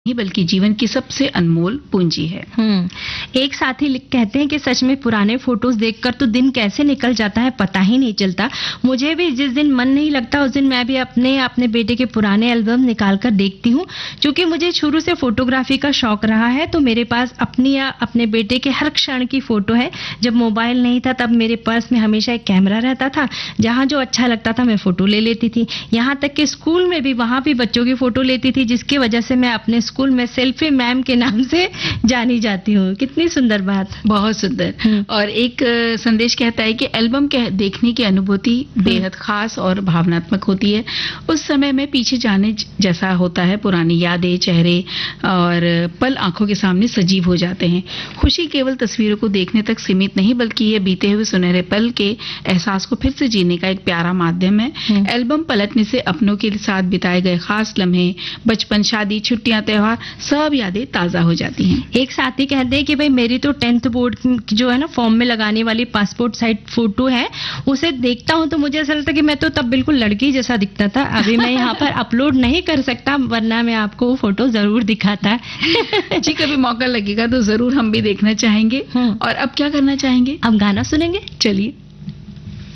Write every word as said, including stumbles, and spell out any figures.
नहीं बल्कि जीवन की सबसे अनमोल पूंजी है। हम्म एक साथी लिख- कहते हैं कि सच में पुराने फोटोज देखकर तो दिन कैसे निकल जाता है पता ही नहीं चलता। मुझे भी जिस दिन मन नहीं लगता उस दिन मैं भी अपने अपने बेटे के पुराने एल्बम निकाल कर देखती हूँ। क्योंकि मुझे शुरू से फोटोग्राफी का शौक रहा है तो मेरे पास अपनी या अपने बेटे के हर क्षण की फोटो है। जब मोबाइल नहीं था तब मेरे पर्स में हमेशा एक कैमरा रहता था, जहाँ जो अच्छा लगता था मैं फोटो ले लेती थी। यहाँ तक कि स्कूल में भी वहाँ भी बच्चों की फोटो लेती थी, जिसकी वजह से मैं अपने स्कूल में सेल्फी मैम के नाम से जानी जाती हूँ। कितनी सुंदर बात। बहुत सुंदर। हम्म। और एक अ, संदेश कहता है कि एल्बम के देखने की अनुभूति बेहद खास और भावनात्मक होती है। उस समय में पीछे जाने ज- जैसा होता है। पुरानी यादें, चेहरे और पल आंखों के सामने सजीव हो जाते हैं। खुशी केवल तस्वीरों को देखने तक सीमित नहीं बल्कि ये बीते हुए सुनहरे पल के एहसास को फिर से जीने का एक प्यारा माध्यम है। हम्म। एल्बम पलटने से अपनों के साथ बिताए गए खास लम्हे, बचपन, शादी, छुट्टियां, त्योहार सब यादें ताजा हो जाती हैं। एक साथी कहते हैं कि भाई मेरी तो टेंथ बोर्ड की जो है ना फॉर्म में लगाने वाली पासपोर्ट साइज फोटो है, उसे देखता हूं तो मुझे ऐसा लगता है कि मैं तो तब बिल्कुल लड़की जैसा दिखता था। अभी मैं यहाँ पर अपलोड नहीं कर सकता वरना मैं आपको वो फोटो जरूर दिखाता। जी, कभी मौका लगेगा तो जरूर हम भी देखना चाहेंगे। हम्म। और अब क्या करना चाहेंगे? अब गाना सुनेंगे। चलिए।